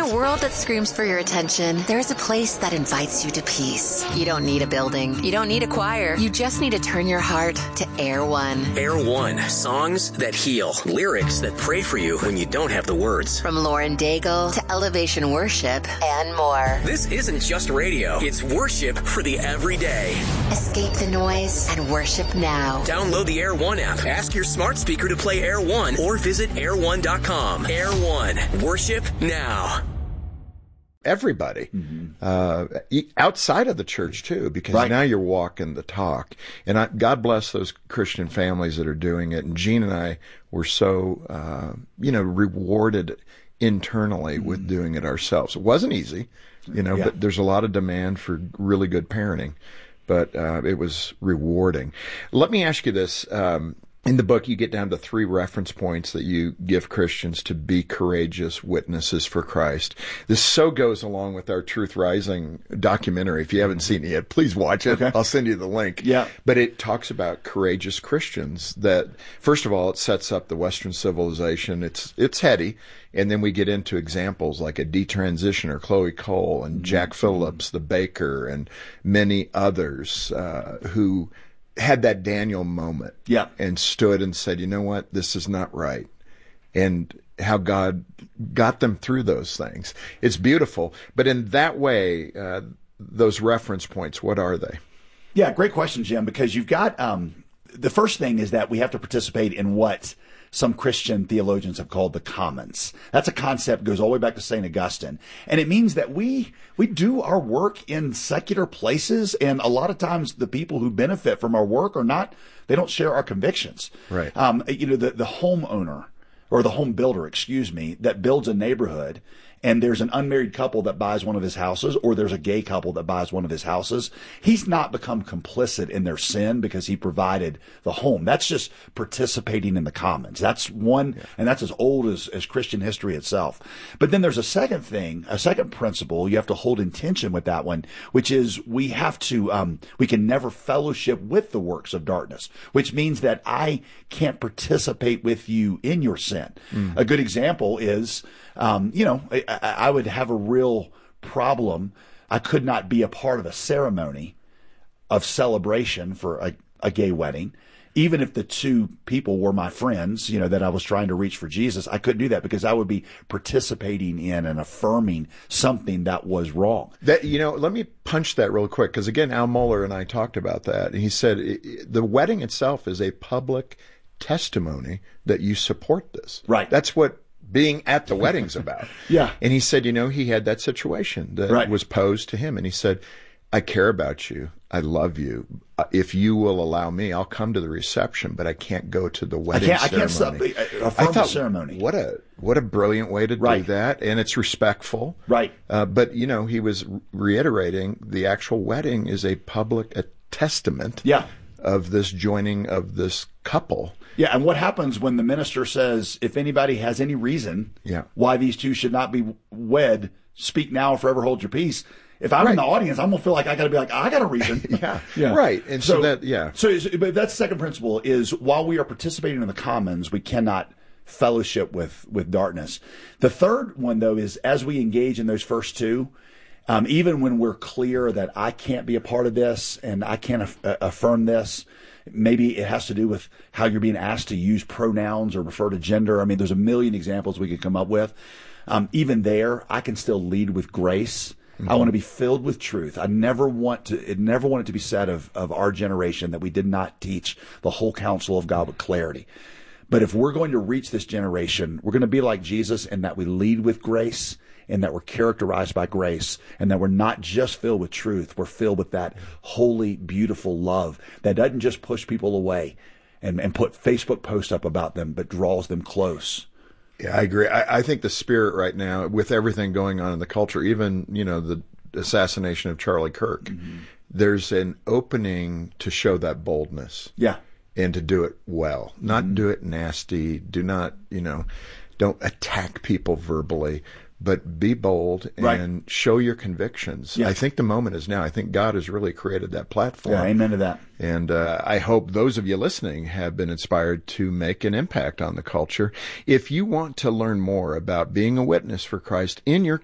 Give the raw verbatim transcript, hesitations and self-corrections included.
a world that screams for your attention, there's a place that invites you to peace. You don't need a building. You don't need a choir. You just need to turn your heart to Air One. Air One. Songs that heal. Lyrics that pray for you when you don't have the words. From Lauren Daigle to Elevation Worship and more. This isn't just radio. It's worship for the everyday. Escape the noise and worship now. Download the Air One app. Ask your smart speaker to play Air One or visit air one dot com. Air One. Worship now. Everybody, mm-hmm. uh, outside of the church too, because right. now you're walking the talk. And I, God bless those Christian families that are doing it. And Gene and I were so, uh, you know, rewarded internally mm-hmm. with doing it ourselves. It wasn't easy, you know, yeah. but there's a lot of demand for really good parenting. But uh, it was rewarding. Let me ask you this. Um, In the book, you get down to three reference points that you give Christians to be courageous witnesses for Christ. This so goes along with our Truth Rising documentary. If you haven't seen it yet, please watch it. Okay. I'll send you the link. Yeah. But it talks about courageous Christians that, first of all, it sets up the Western civilization. It's it's heady. And then we get into examples like a detransitioner, Chloe Cole, and mm-hmm. Jack Phillips, the baker, and many others uh, who had that Daniel moment yeah. and stood and said, you know what, this is not right. And how God got them through those things. It's beautiful. But in that way, uh, those reference points, what are they? Yeah, great question, Jim, because you've got, um, the first thing is that we have to participate in what some Christian theologians have called the commons. That's a concept that goes all the way back to Saint Augustine. And it means that we we do our work in secular places, and a lot of times the people who benefit from our work are not, they don't share our convictions. Right. Um, you know, the, the homeowner, or the home builder, excuse me, that builds a neighborhood, and there's an unmarried couple that buys one of his houses, or there's a gay couple that buys one of his houses, he's not become complicit in their sin because he provided the home. That's just participating in the commons. That's one, yeah. and that's as old as, as Christian history itself. But then there's a second thing, a second principle you have to hold in tension with that one, which is we have to, um, we can never fellowship with the works of darkness, which means that I can't participate with you in your sin. Mm. A good example is, Um, you know, I, I would have a real problem. I could not be a part of a ceremony of celebration for a, a gay wedding, even if the two people were my friends, you know, that I was trying to reach for Jesus. I couldn't do that because I would be participating in and affirming something that was wrong. That, you know, let me punch that real quick, because again, Al Mohler and I talked about that. He said the wedding itself is a public testimony that you support this. Right. That's what being at the wedding's about. Yeah. And he said, you know, he had that situation that right. was posed to him. And he said, I care about you. I love you. If you will allow me, I'll come to the reception, but I can't go to the wedding I can't, ceremony. I can't affirm I thought, the ceremony. What a, what a brilliant way to right. do that. And it's respectful. Right. Uh, but, you know, he was reiterating the actual wedding is a public a testament yeah. of this joining of this couple. Yeah, and what happens when the minister says, if anybody has any reason yeah. why these two should not be wed, speak now or forever hold your peace. If I'm right. in the audience, I'm going to feel like I got to be like, I got a reason. yeah. yeah, right. And so, so that, yeah. So, but that's the second principle is while we are participating in the commons, we cannot fellowship with, with darkness. The third one, though, is as we engage in those first two, um, even when we're clear that I can't be a part of this and I can't aff- affirm this, maybe it has to do with how you're being asked to use pronouns or refer to gender. I mean, there's a million examples we could come up with. Um, even there, I can still lead with grace. Mm-hmm. I want to be filled with truth. I never want to, it never want it to be said of, of our generation that we did not teach the whole counsel of God with clarity. But if we're going to reach this generation, we're going to be like Jesus in that we lead with grace, and that we're characterized by grace, and that we're not just filled with truth, we're filled with that holy, beautiful love that doesn't just push people away and, and put Facebook posts up about them, but draws them close. Yeah, I agree. I, I think the spirit right now, with everything going on in the culture, even, you know, the assassination of Charlie Kirk, mm-hmm. there's an opening to show that boldness. Yeah. And to do it well, not mm-hmm. do it nasty. Do not, you know, don't attack people verbally. But be bold and right. show your convictions. Yeah. I think the moment is now. I think God has really created that platform. Yeah, amen to that. And uh, I hope those of you listening have been inspired to make an impact on the culture. If you want to learn more about being a witness for Christ in your